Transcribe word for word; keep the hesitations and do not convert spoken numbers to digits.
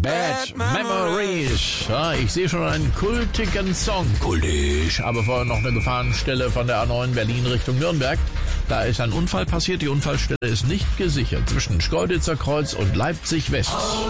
Bad Memories. Ja, ich sehe schon einen kultigen Song. Kultisch. Aber vorher noch eine Gefahrenstelle von der A neun Berlin Richtung Nürnberg. Da ist ein Unfall passiert. Die Unfallstelle ist nicht gesichert zwischen Schkeuditzer Kreuz und Leipzig West.